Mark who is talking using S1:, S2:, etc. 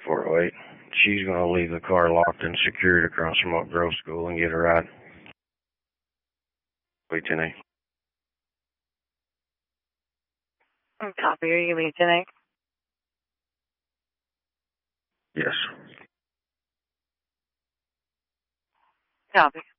S1: 408. She's going to leave the car locked and secured across from Oak Grove School and get a ride. Wait, 10-8.
S2: Copy. Are you leaving tonight?
S1: Yes.
S2: Copy.